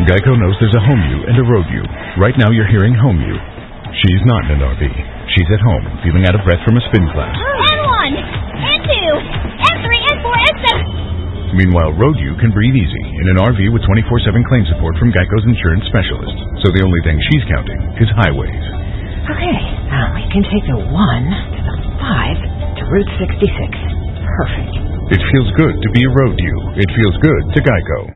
Geico knows there's a home you and a road you. Right now you're hearing home you. She's not in an RV. She's at home, feeling out of breath from a spin class. N1, N2, N3, N4, N7. Meanwhile, road you can breathe easy in an RV with 24/7 claim support from Geico's insurance specialists. So the only thing she's counting is highways. Okay, now we can take the 1 to the 5 to Route 66. Perfect. It feels good to be a road you. It feels good to Geico.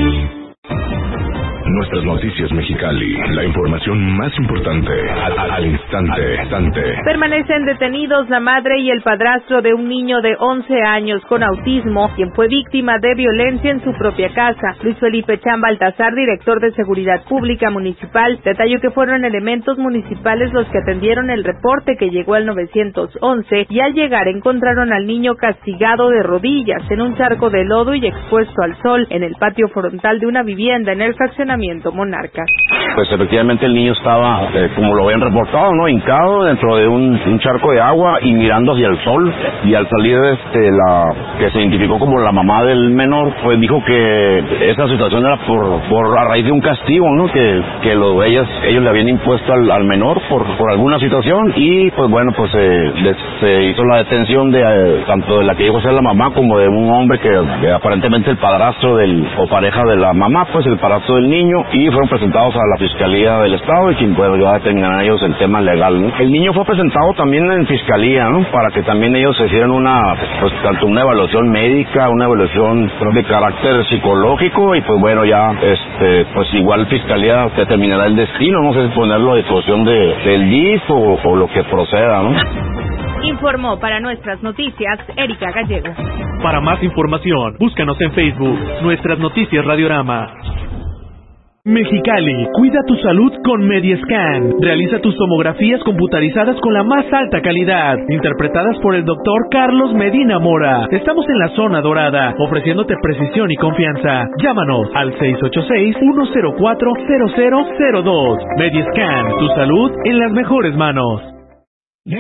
Nuestras noticias Mexicali, la información más importante al instante. Permanecen detenidos la madre y el padrastro de un niño de 11 años con autismo, quien fue víctima de violencia en su propia casa. Luis Felipe Chan Baltazar, director de Seguridad Pública Municipal, detalló que fueron elementos municipales los que atendieron el reporte que llegó al 911 y al llegar encontraron al niño castigado de rodillas en un charco de lodo y expuesto al sol en el patio frontal de una vivienda en el fraccionamiento Monarcas. Pues efectivamente el niño estaba, como lo habían reportado, ¿no? Hincado dentro de un charco de agua y mirando hacia el sol, y al salir la que se identificó como la mamá del menor, pues dijo que esa situación era por a raíz de un castigo, ¿no? Que ellos le habían impuesto al menor por alguna situación, y pues bueno, pues se hizo la detención de tanto de la que dijo ser la mamá como de un hombre que aparentemente el padrastro o pareja de la mamá, pues el padrastro del niño, y fueron presentados a la Fiscalía del Estado, y quien puede ayudar a determinar a ellos el tema legal, ¿no? El niño fue presentado también en Fiscalía, ¿no? Para que también ellos se hicieran tanto una evaluación médica, una evaluación de carácter psicológico, y pues bueno, ya pues igual Fiscalía determinará el destino, no sé si ponerlo a disposición del DIF o lo que proceda, ¿no? Informó para Nuestras Noticias Erika Gallego. Para más información, búscanos en Facebook, Nuestras Noticias Radiorama. Mexicali, cuida tu salud con Mediescan. Realiza tus tomografías computarizadas con la más alta calidad, interpretadas por el doctor Carlos Medina Mora. Estamos en la zona dorada, ofreciéndote precisión y confianza. Llámanos al 686-104-0002. Mediescan, tu salud en las mejores manos.